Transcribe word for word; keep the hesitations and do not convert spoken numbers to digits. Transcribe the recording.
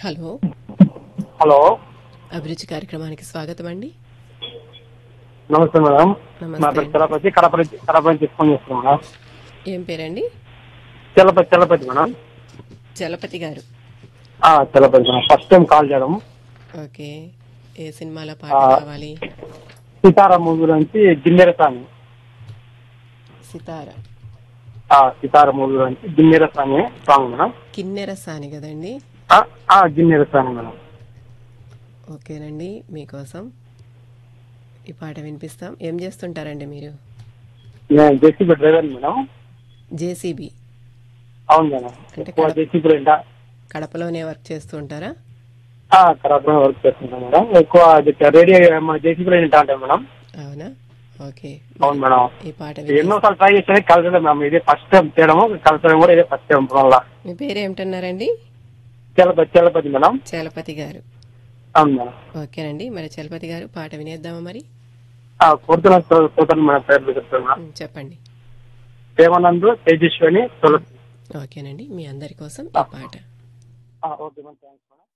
Hello hello, అభిరుచి కార్యక్రమానికి స్వాగతం అండి. నమస్తే మేడం. నా నమస్తే పేరు అండి. చలపతి, కడప నుంచి కడప నుంచి ఫోన్ చేస్తున్నాం మేడం. ఏం పేరండి? చలపతి చలపతి మేడం. చలపతి గారు. ఆ, Chalapathi madam. First time call చేయడం. ఓకే, ఏ సినిమాలో ఆ, పాట కావాలి? సితారా మూవీ నుంచి గిన్నెర సాంగ్. సితార. ఆ, సితారా మూవీ నుంచి గిన్నెర సాంగ్ సాంగ్ మేడం. కిన్నెర సాని కదండి. ఆ, ఆ, గిన్నెర సాంగ్ మేడం. ఓకేనండి, మీకోసం ఈ పాట వినిపిస్తాం. ఏం చేస్తుంటారండి మీరు? నేను జేసీబీ డ్రైవర్ మేడం. జేసీబీ అవును మేడం. అంటే ఎక్కువ కడప జేసీబీ ఏంటా కడపలోనే వర్క్ చేస్తూ ఉంటారా? కడపలో వర్క్ చేస్తుంటాం మేడం. ఎక్కువ రేడియో మన జేసీబీ ఏంటా అంటే మేడం. అవునా? ఓకే, అవును మరి మేడం. ఈ పాట వినే ఎన్నోసార్లు ట్రై చేస్తే కలిసలేదు మేడం. ఇదే ఫస్ట్ టైం చేయడము, కలిసడం కూడా ఇదే ఫస్ట్ టైం వల్ల. మీ పేరు ఏమిటన్నారండి? చలపతి చలపతి మేడం. చలపతి గారు. అవును మేడం. ఓకేనండి, మరి చలపతి గారు పాట వినేద్దామా మరి? కొడుతున్న పోతాను మేడం. పేర్లు చెప్తున్నా. ఉమ్, చెప్పండి. ప్రేమానంద్, తేజస్విని, తులసి. ఓకేనండి, మీ అందరి కోసం ఈ పాట. Okay madam, thanks madam.